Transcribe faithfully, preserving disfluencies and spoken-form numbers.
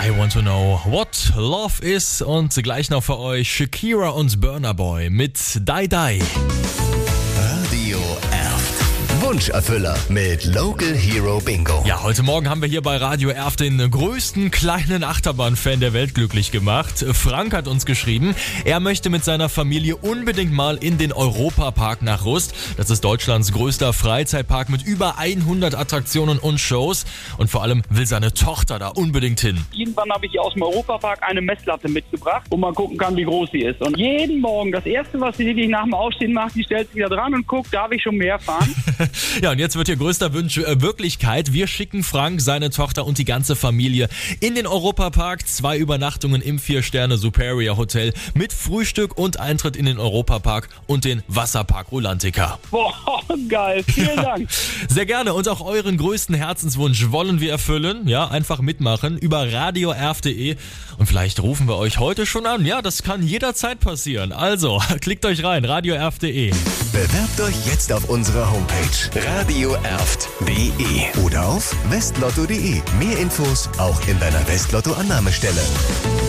I Want to Know What Love Is und gleich noch für euch Shakira und Burna Boy mit Die Die. Radio Erft. Wunscherfüller mit Local Hero Bingo. Ja, heute Morgen haben wir hier bei Radio Erft den größten kleinen Achterbahn-Fan der Welt glücklich gemacht. Frank hat uns geschrieben, er möchte mit seiner Familie unbedingt mal in den Europapark nach Rust. Das ist Deutschlands größter Freizeitpark mit über hundert Attraktionen und Shows. Und vor allem will seine Tochter da unbedingt hin. Irgendwann habe ich ihr aus dem Europapark eine Messlatte mitgebracht, wo man gucken kann, wie groß sie ist. Und jeden Morgen, das Erste, was sie wirklich nach dem Aufstehen macht, die stellt sich wieder dran und guckt, darf ich schon mehr fahren? Ja, und jetzt wird ihr größter Wunsch äh, Wirklichkeit. Wir schicken Frank, seine Tochter und die ganze Familie in den Europapark. Zwei Übernachtungen im Vier-Sterne-Superior Hotel mit Frühstück und Eintritt in den Europapark und den Wasserpark Rolantica. Boah, geil. Vielen Dank. Sehr gerne. Und auch euren größten Herzenswunsch wollen wir erfüllen. Ja, einfach mitmachen über radio erf punkt de und vielleicht rufen wir euch heute schon an. Ja, das kann jederzeit passieren. Also, klickt euch rein, radio erf punkt de. Bewerbt euch jetzt auf unserer Homepage radio erft punkt de oder auf westlotto punkt de. Mehr Infos auch in deiner Westlotto-Annahmestelle.